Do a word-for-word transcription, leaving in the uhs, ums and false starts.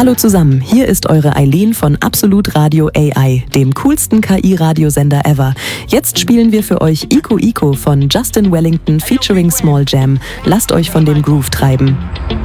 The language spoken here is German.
Hallo zusammen, hier ist eure Eileen von Absolut Radio A I, dem coolsten K I-Radiosender ever. Jetzt spielen wir für euch Ico Ico von Justin Wellington featuring Small Jam. Lasst euch von dem Groove treiben.